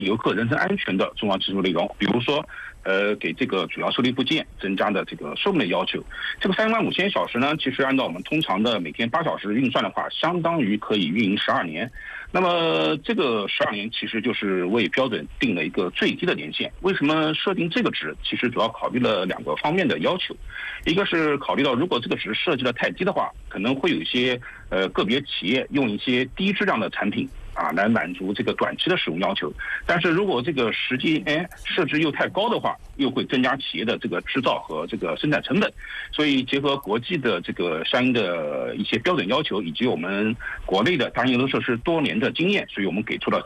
游客人身安全的重要技术内容，比如说，给这个主要受力部件增加的这个寿命的要求。这个35000小时呢，其实按照我们通常的每天8小时运算的话，相当于可以运营12年。那么这个12年其实就是为标准定了一个最低的年限。为什么设定这个值？其实主要考虑了2个方面的要求，一个是考虑到如果这个值设计的太低的话，可能会有一些个别企业用一些低质量的产品来满足这个短期的使用要求。但是如果这个时间设置又太高的话，又会增加企业的这个制造和这个生产成本。所以结合国际的这个相应的一些标准要求，以及我们国内的大型游乐设施多年的经验，所以我们给出了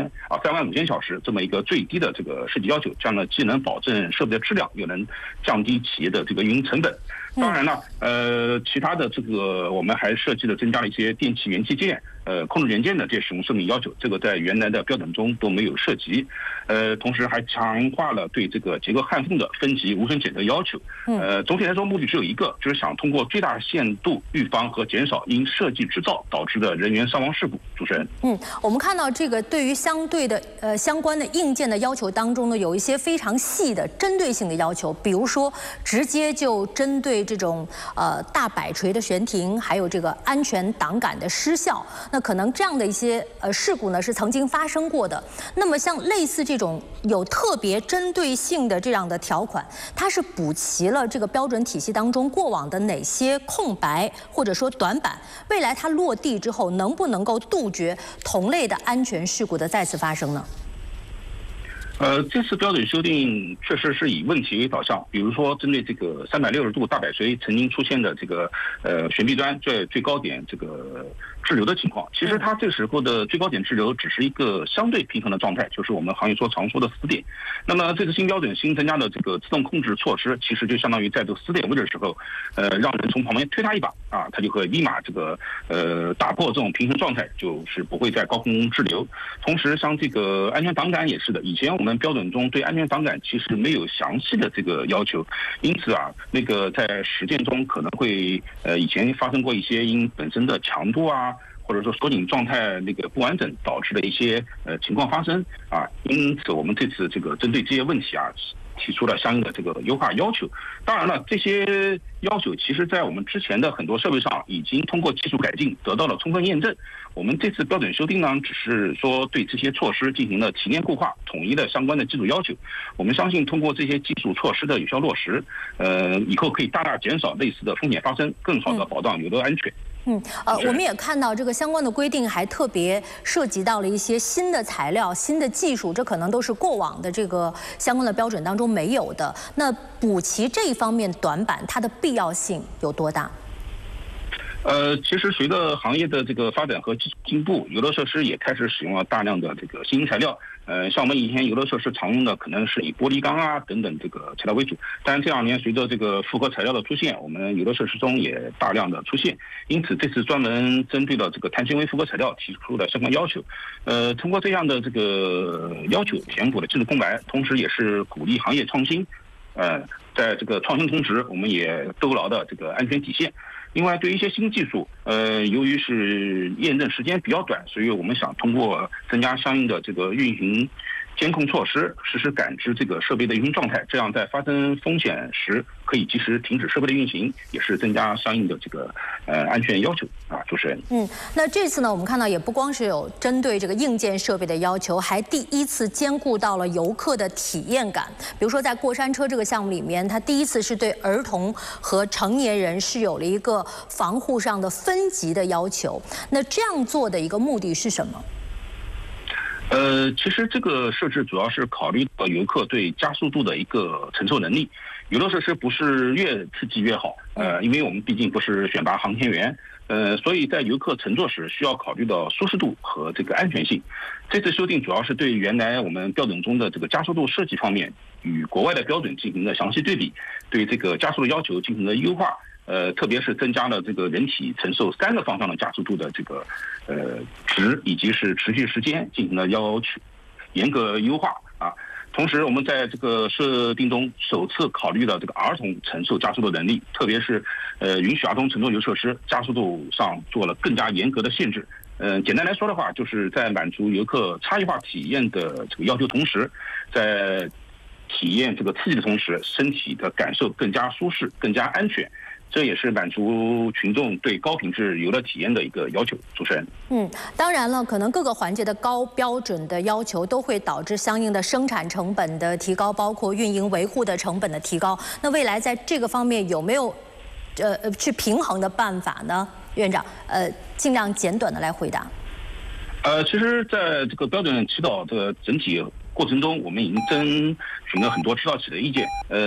35000小时这么一个最低的这个设计要求。这样呢，既能保证设备的质量，又能降低企业的这个运营成本。当然了，其他的这个我们还设计了增加了一些电气元器件、控制元件的这些使用寿命要求，这个在原来的标准中都没有涉及。同时还强化了对这个结构焊缝的分级无损检测要求。总体来说，目的只有一个，就是想通过最大限度预防和减少因设计制造导致的人员伤亡事故。主持人， 我们看到这个对于相关的硬件的要求当中呢，有一些非常细的针对性的要求，比如说直接就针对这种大摆锤的悬停，还有这个安全挡杆的失效，那可能这样的一些事故呢是曾经发生过的。那么像类似这种有特别针对性的这样的条款，它是补齐了这个标准体系当中过往的哪些空白或者说短板？未来它落地之后，能不能够杜绝同类的安全事故的再次发生呢？ 这次标准修订确实是以问题为导向，比如说针对这个360度大摆锤曾经出现的这个悬臂端在最高点这个滞留的情况，其实它这时候的最高点滞留只是一个相对平衡的状态，就是我们行业常说的死点。那么这次新标准新增加的这个自动控制措施，其实就相当于在这个死点位置的时候，让人从旁边推他一把他就会立马这个打破这种平衡状态，就是不会在高空滞留。同时像这个安全挡杆也是的，以前我们标准中对安全挡杆其实没有详细的这个要求，因此那个在实践中可能会以前发生过一些因本身的强度或者说锁紧状态那个不完整导致的一些情况发生因此我们这次这个针对这些问题提出了相应的这个优化要求。当然了，这些要求其实在我们之前的很多设备上已经通过技术改进得到了充分验证。我们这次标准修订呢，只是说对这些措施进行了提炼固化，统一了相关的技术要求。我们相信通过这些技术措施的有效落实，以后可以大大减少类似的风险发生，更好的保障游乐安全。 我们也看到这个相关的规定还特别涉及到了一些新的材料、新的技术，这可能都是过往的这个相关的标准当中没有的。那补齐这一方面短板，它的必要性有多大？ 其实随着行业的这个发展和技术进步，游乐设施也开始使用了大量的这个新型材料。像我们以前游乐设施常用的可能是以玻璃钢等等这个材料为主，但是这2年随着这个复合材料的出现，我们游乐设施中也大量的出现，因此这次专门针对了这个碳纤维复合材料提出了相关要求。通过这样的这个要求填补了技术空白，同时也是鼓励行业创新。在这个创新同时，我们也兜牢的这个安全底线。另外，对于一些新技术，由于是验证时间比较短，所以我们想通过增加相应的这个运行监控措施，实时感知这个设备的运行状态，这样在发生风险时可以及时停止设备的运行，也是增加相应的这个安全要求主持人。 那这次呢，我们看到也不光是有针对这个硬件设备的要求，还第一次兼顾到了游客的体验感。比如说在过山车这个项目里面，它第一次是对儿童和成年人是有了一个防护上的分级的要求。那这样做的一个目的是什么？ 其实这个设置主要是考虑到游客对加速度的一个承受能力。游乐设施不是越刺激越好，因为我们毕竟不是选拔航天员，所以在游客乘坐时需要考虑到舒适度和这个安全性。这次修订主要是对原来我们标准中的这个加速度设计方面与国外的标准进行了详细对比，对这个加速度要求进行了优化。特别是增加了这个人体承受3个方向的加速度的这个值，以及是持续时间进行了要求严格优化同时，我们在这个设定中首次考虑了这个儿童承受加速度能力，特别是允许儿童乘坐游乐设施加速度上做了更加严格的限制。 简单来说的话，就是在满足游客差异化体验的这个要求同时，在体验这个刺激的同时，身体的感受更加舒适、更加安全。这也是满足群众对高品质游乐体验的一个要求。主持人， 当然了，可能各个环节的高标准的要求都会导致相应的生产成本的提高，包括运营维护的成本的提高。那未来在这个方面有没有去平衡的办法呢？院长，尽量简短的来回答。 其实，在这个标准起草的整体过程中，我们已经征询了很多制造企的意见。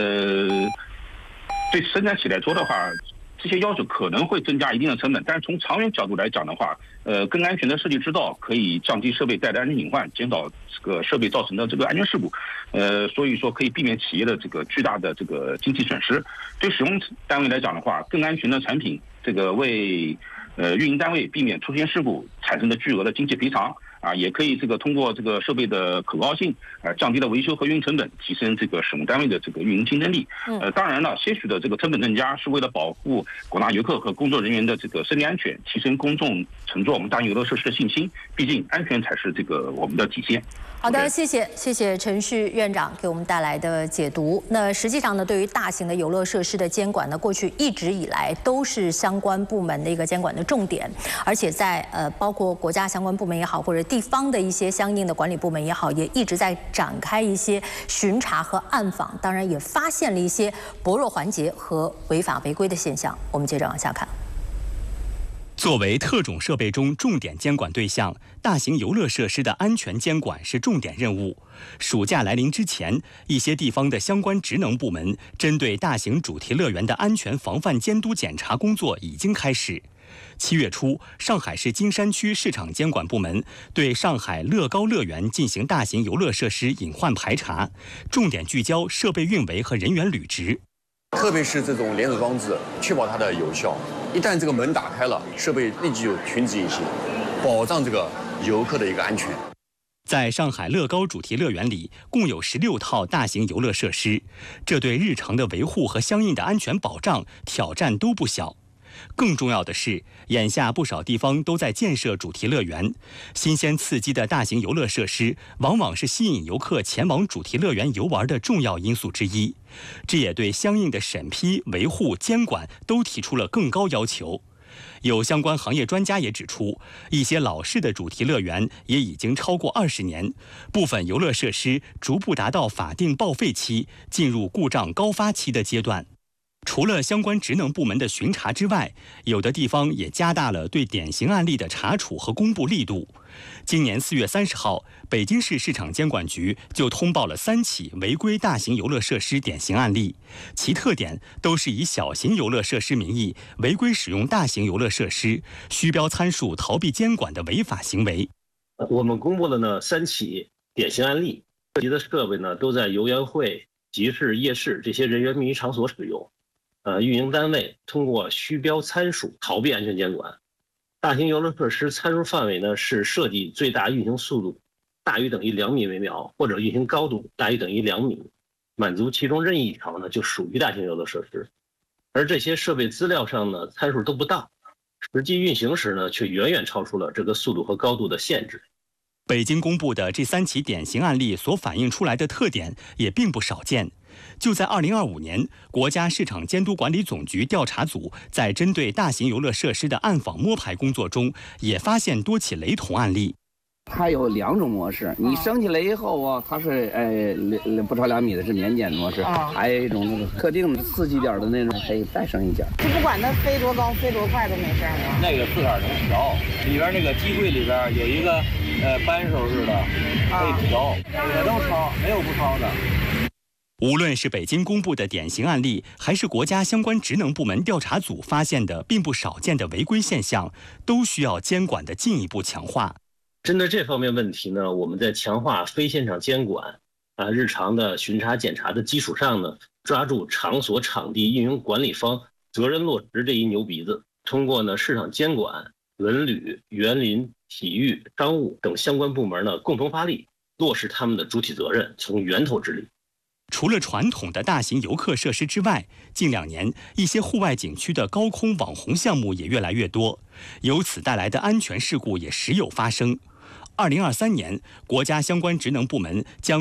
对生产企来说的话，这些要求可能会增加一定的成本，但是从长远角度来讲的话，更安全的设计制造可以降低设备带来的安全隐患，减少这个设备造成的这个安全事故。所以说可以避免企业的这个巨大的这个经济损失。对使用单位来讲的话，更安全的产品，这个为运营单位避免出现事故产生的巨额的经济赔偿。也可以这个通过这个设备的可靠性，降低了维修和运营成本，提升这个使用单位的这个运营竞争力。当然了，些许的这个成本增加是为了保护广大游客和工作人员的这个生命安全，提升公众乘坐我们大型游乐设施的信心。毕竟安全才是这个我们的底线。 好的，谢谢陈旭院长给我们带来的解读。那实际上呢，对于大型的游乐设施的监管呢，过去一直以来都是相关部门的一个监管的重点，而且在包括国家相关部门也好，或者地方的一些相应的管理部门也好，也一直在展开一些巡查和暗访，当然也发现了一些薄弱环节和违法违规的现象。我们接着往下看。 作为特种设备中重点监管对象，大型游乐设施的安全监管是重点任务。暑假来临之前，一些地方的相关职能部门针对大型主题乐园的安全防范监督检查工作已经开始。7月初，上海市金山区市场监管部门对上海乐高乐园进行大型游乐设施隐患排查，重点聚焦设备运维和人员履职。 特别是这种连锁装置，确保它的有效。一旦这个门打开了，设备立即有群指引性，保障这个游客的一个安全。 在上海乐高主题乐园里，共有16套大型游乐设施，这对日常的维护和相应的安全保障挑战都不小。更重要的是，眼下不少地方都在建设主题乐园，新鲜刺激的大型游乐设施往往是吸引游客前往主题乐园游玩的重要因素之一。这也对相应的审批、维护、监管都提出了更高要求。有相关行业专家也指出，一些老式的主题乐园也已经超过20年，部分游乐设施逐步达到法定报废期，进入故障高发期的阶段。除了相关职能部门的巡查之外，有的地方也加大了对典型案例的查处和公布力度。今年4月30号，北京市市场监管局就通报了3起违规大型游乐设施典型案例，其特点都是以小型游乐设施名义违规使用大型游乐设施，虚标参数逃避监管的违法行为。 我们公布了呢3起典型案例，涉及的设备呢都在游园会、集市、夜市这些人员密集场所使用。运营单位通过虚标参数逃避安全监管。大型游乐设施参数范围呢是设计最大运行速度大于等于2米每秒，或者运行高度大于等于2米，满足其中任意一条呢就属于大型游乐设施。而这些设备资料上呢参数都不到，实际运行时呢却远远超出了这个速度和高度的限制。 北京公布的这3起典型案例所反映出来的特点也并不少见。就在2025年，国家市场监督管理总局调查组在针对大型游乐设施的暗访摸排工作中，也发现多起雷同案例。 它有2种模式，你升起来以后啊，它是不超2米的是免检模式，还有一种那个特定的刺激点的那种可以再升一点。 就不管它飞多高、飞多快都没事吗？ 那个自个儿能调，里边那个机柜里边有一个扳手似的，可以调，也都超，没有不超的。 无论是北京公布的典型案例，还是国家相关职能部门调查组发现的并不少见的违规现象，都需要监管的进一步强化。 针对这方面问题呢，我们在强化非现场监管日常的巡查检查的基础上呢，抓住场所场地运营管理方责任落实这一牛鼻子，通过呢市场监管、文旅、园林、体育、商务等相关部门呢共同发力，落实他们的主体责任，从源头治理。 除了传统的大型游客设施之外，近2年一些户外景区的高空网红项目也越来越多，由此带来的安全事故也时有发生。2023年，国家相关职能部门将